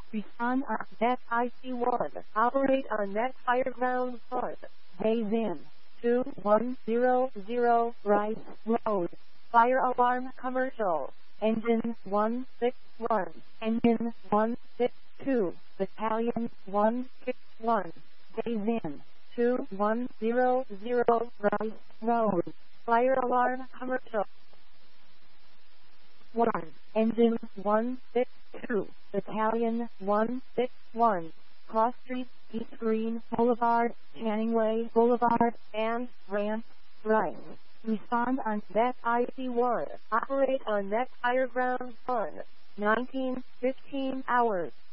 Respond on Net IC1. Operate on Net Fire Ground 1. Days in. 2100 Rice Road. Fire alarm commercial. Engine 161. Engine 162. Battalion 161. Days in. 2100 Rice Road. Fire alarm commercial. 1. Engine 162. Battalion 161. Cross Street, East Green Boulevard, Channing Way Boulevard, and Ranch Drive. Respond on Net IC1. Operate on Net Fire Ground 1. 19:15 hours.